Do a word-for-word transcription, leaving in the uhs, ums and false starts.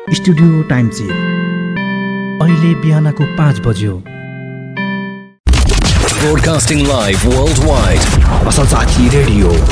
Studio time check अहिले बिहानको पाँच बज्यो। Broadcasting live worldwide. असल साथी रेडियो